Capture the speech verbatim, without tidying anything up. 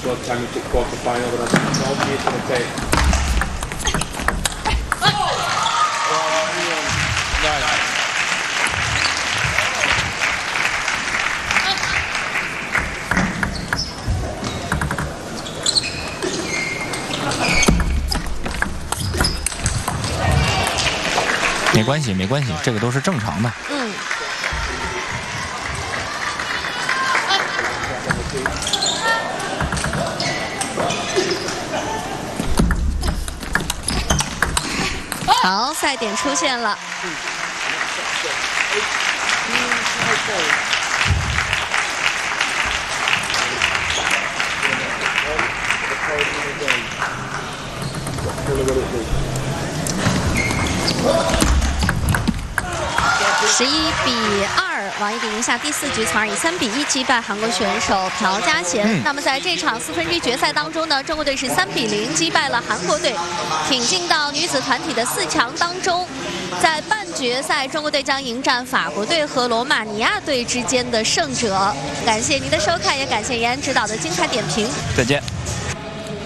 World Championship quarter final, but I think twelve years going to take. Nice. 没关系，没关系，这个都是正常的。 嗯。好，赛点出现了。十一比二，王一迪赢下第四局，从而以三比一击败韩国选手朴嘉贤。嗯、那么在这场四分之一决赛当中呢，中国队是三比零击败了韩国队，挺进到女子团体的四强当中。在半决赛，中国队将迎战法国队和罗马尼亚队之间的胜者。感谢您的收看，也感谢延安指导的精彩点评。 再见。